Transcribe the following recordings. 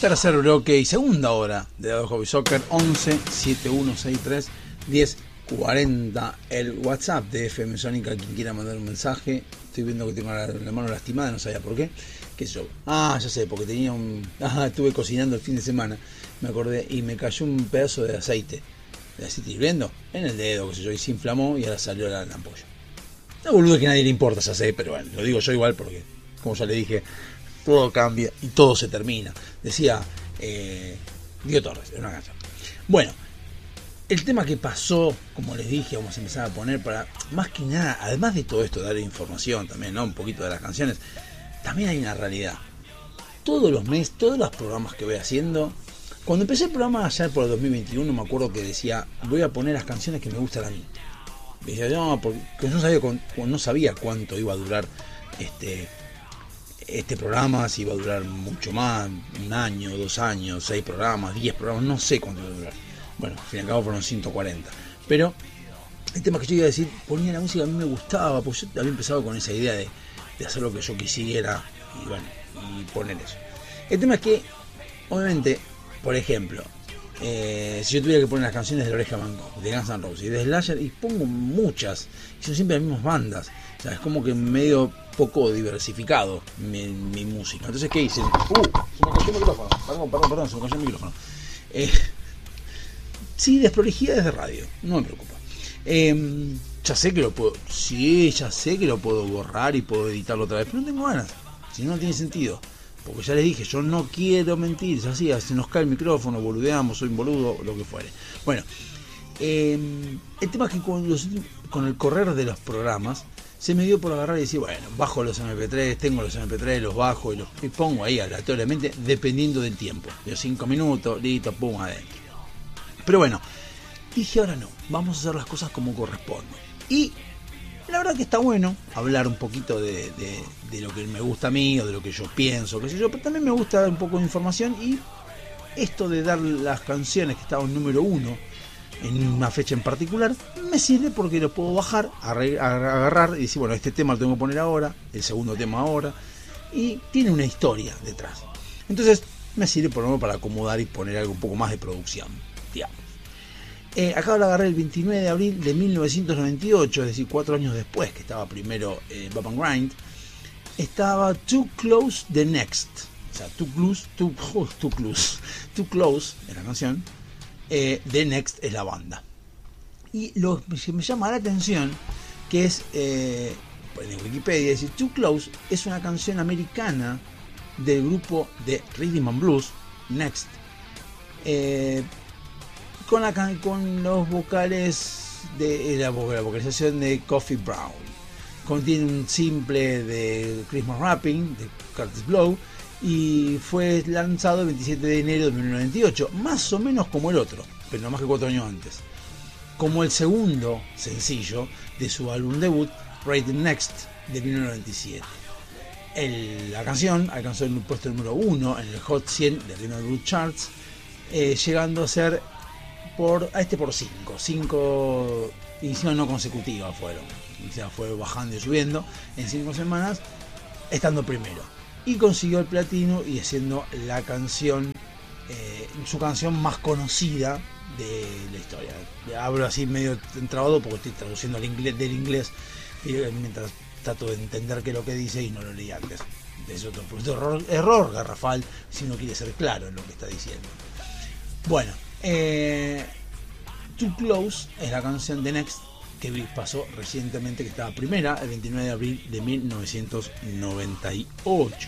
Tercer bloque y segunda hora de Dado Hobby Soccer. 11 7163 1040. El WhatsApp de FM Sónica, quien quiera mandar un mensaje. Estoy viendo que tengo la mano lastimada, no sabía por qué. ¿Qué sé yo? Ya sé, porque tenía estuve cocinando el fin de semana, me acordé, y me cayó un pedazo de aceite hirviendo en el dedo, qué sé yo, y se inflamó y ahora salió la ampolla. No, boludo, que a nadie le importa, ya sé, pero bueno, lo digo yo igual porque, como ya le dije, todo cambia y todo se termina. Decía Dio Torres en una canción. Bueno, el tema que pasó, como les dije, vamos a empezar a poner para, más que nada, además de todo esto, dar información también, ¿no? Un poquito de las canciones, también hay una realidad. Todos los meses, todos los programas que voy haciendo, cuando empecé el programa allá por el 2021, me acuerdo que decía, voy a poner las canciones que me gustan a mí. Y decía, no, porque no sabía cuánto iba a durar este programa, si iba a durar mucho más, 1 año, 2 años, 6 programas, 10 programas, no sé cuánto iba a durar. Bueno, al fin y al cabo fueron 140. Pero el tema que yo iba a decir, ponía la música que a mí me gustaba, porque yo había empezado con esa idea de hacer lo que yo quisiera y bueno, y poner eso. El tema es que, obviamente, por ejemplo, si yo tuviera que poner las canciones de La Oreja Van Gogh, de Guns N' Roses y de Slayer, y pongo muchas, y son siempre las mismas bandas, o sea, es como que medio poco diversificado mi música. Entonces, ¿qué hice? Se me cayó el micrófono, perdón, se me cayó el micrófono. Sí, desprolijidades de radio, no me preocupa. Ya sé que lo puedo, ya sé que lo puedo borrar y puedo editarlo otra vez, pero no tengo ganas, si no tiene sentido. Porque ya les dije, yo no quiero mentir, es así, se nos cae el micrófono, boludeamos, soy un boludo, lo que fuere. Bueno, el tema es que con el correr de los programas, se me dio por agarrar y decir, bueno, bajo los MP3, tengo los MP3, los bajo y pongo ahí aleatoriamente, dependiendo del tiempo. De 5 minutos, listo, pum, adentro. Pero bueno, dije, ahora no, vamos a hacer las cosas como corresponde. Y la verdad que está bueno hablar un poquito de lo que me gusta a mí o de lo que yo pienso, qué sé yo, pero también me gusta dar un poco de información, y esto de dar las canciones que estaban número 1 en una fecha en particular me sirve porque lo puedo bajar, agarrar y decir, bueno, este tema lo tengo que poner ahora, el segundo tema ahora, y tiene una historia detrás. Entonces me sirve por lo menos para acomodar y poner algo un poco más de producción, digamos. Acá lo agarré el 29 de abril de 1998, es decir, 4 años después que estaba primero Bump and Grind. Estaba Too Close the Next, o sea, Too Close es la canción, The Next es la banda. Y lo que me llama la atención, que es, en Wikipedia dice, Too Close es una canción americana del grupo de Rhythm and Blues, Next, con los vocales de la vocalización de Coffee Brown. Contiene un simple de Christmas Wrapping de Curtis Blow y fue lanzado el 27 de enero de 1998, más o menos como el otro, pero no más que 4 años antes, como el segundo sencillo de su álbum debut Rhythm Next de 1997. La canción alcanzó el puesto número 1 en el Hot 100 de Rhythm and Blues Charts, llegando a ser por 5 ediciones no consecutivas fueron, o sea, fue bajando y subiendo en 5 semanas, estando primero, y consiguió el platino y haciendo la canción, su canción más conocida de la historia. Hablo así medio entrabado porque estoy traduciendo del inglés mientras trato de entender qué es lo que dice y no lo leí antes. Es otro error garrafal si uno quiere ser claro en lo que está diciendo. Bueno, Too Close es la canción de Next que pasó recientemente, que estaba primera el 29 de abril de 1998.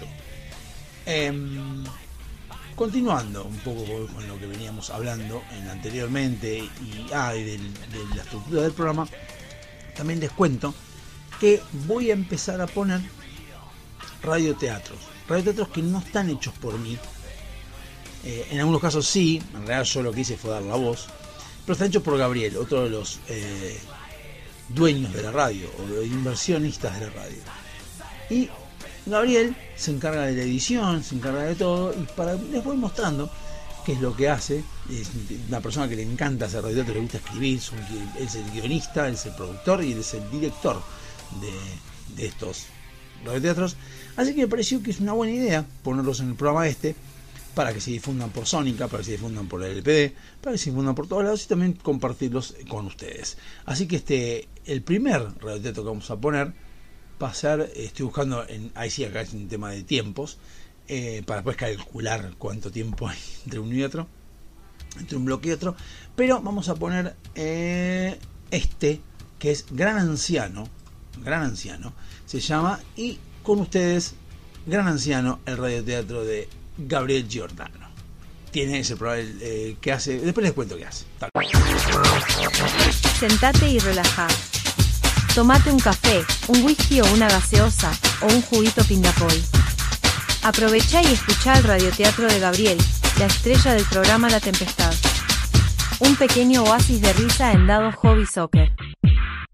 Continuando un poco con lo que veníamos hablando anteriormente y de la estructura del programa, también les cuento que voy a empezar a poner radioteatros que no están hechos por mí. En algunos casos sí, en realidad yo lo que hice fue dar la voz, pero están hechos por Gabriel, otro de los dueños de la radio o de inversionistas de la radio. Y Gabriel se encarga de la edición, se encarga de todo, y les voy mostrando qué es lo que hace. Es una persona que le encanta hacer radioteatro, le gusta escribir, él es el guionista, él es el productor y él es el director de estos radioteatros. Así que me pareció que es una buena idea ponerlos en el programa para que se difundan por Sónica, para que se difundan por el LPD, para que se difundan por todos lados y también compartirlos con ustedes. Así que el primer radioteatro que vamos a poner va a ser, estoy buscando, ahí sí acá es un tema de tiempos, para después calcular cuánto tiempo hay entre uno y otro, entre un bloque y otro, pero vamos a poner que es Gran Anciano, se llama, y con ustedes, Gran Anciano, el radioteatro de Gabriel Giordano. Tiene ese programa que hace, después les cuento qué hace. Tal. Sentate y relajá. Tomate un café, un whisky o una gaseosa, o un juguito Pindapol. Aprovechá y escuchá el radioteatro de Gabriel, la estrella del programa La Tempestad. Un pequeño oasis de risa en Dado Hobby Soccer.